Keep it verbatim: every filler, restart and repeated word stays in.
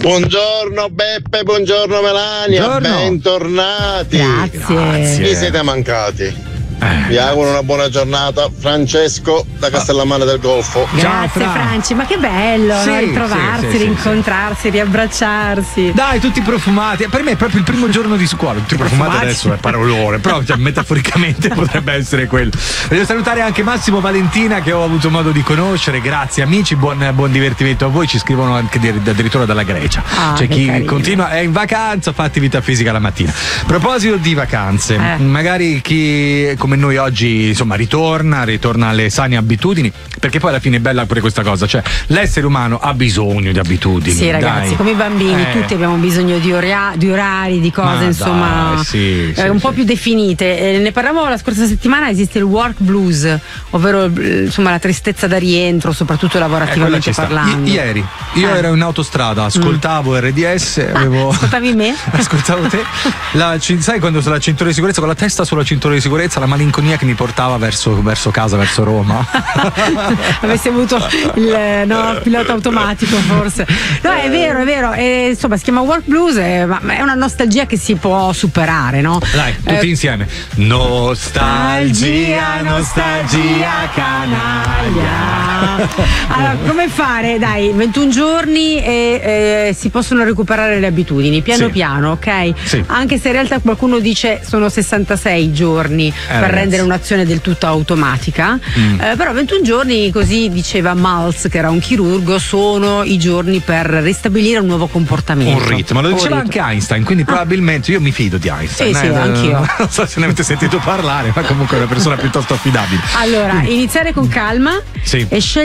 Buongiorno Beppe, buongiorno Melania, buongiorno. Bentornati. Grazie. Mi siete mancati. Vi auguro una buona giornata. Francesco da Castellammare del Golfo. Grazie Fra. Franci, ma che bello, Sì, no? Ritrovarsi, sì, sì, rincontrarsi, riabbracciarsi. Dai, tutti profumati. Per me è proprio il primo giorno di scuola. Tutti profumati, Profumati. adesso è parolone, però cioè, metaforicamente potrebbe essere quello. Voglio salutare anche Massimo Valentina, che ho avuto modo di conoscere. Grazie amici, buon, buon divertimento a voi. Ci scrivono anche di- addirittura dalla Grecia. Ah, C'è che chi carino. continua, è in vacanza, fa attività fisica la mattina. A proposito di vacanze, Eh. magari chi come noi oggi insomma ritorna, ritorna alle sane abitudini, perché poi alla fine è bella pure questa cosa, cioè l'essere umano ha bisogno di abitudini. Sì, ragazzi, dai. come i bambini, Eh. tutti abbiamo bisogno di, oria- di orari, di cose, Ma insomma, dai, sì, eh, sì, un po' sì. più definite. Eh, ne parlavamo la scorsa settimana, esiste il work blues, ovvero eh, insomma la tristezza da rientro, soprattutto Eh, quella lavorativamente ci sta. parlando. I- ieri io Eh. ero in autostrada, ascoltavo R D S, avevo Ascoltavi me? ascoltavo te. La, ci- sai quando sulla cintura di sicurezza, con la testa sulla cintura di sicurezza, la malinconia che mi portava verso, verso casa, verso Roma. Avessi avuto il no, pilota automatico forse. No, è vero, è vero. E, insomma, si chiama work blues, eh, ma ma è una nostalgia che si può superare, no? Dai, tutti Eh, insieme. Nostalgia, nostalgia canaglia. Allora, come fare? Dai, ventuno giorni e eh, si possono recuperare le abitudini, piano Sì. piano, ok? Sì. Anche se in realtà qualcuno dice sono sessantasei giorni per ragazzi. rendere un'azione del tutto automatica, Mm. eh, però ventuno giorni, così diceva Maltz, che era un chirurgo, sono i giorni per ristabilire un nuovo comportamento. Un ritmo, lo Un diceva ritmo. anche Einstein, quindi probabilmente io mi fido di Einstein. Sì, sì, eh, anch'io. Non so se ne avete sentito parlare, ma comunque è una persona piuttosto affidabile. Allora, iniziare con calma Sì. e scegliere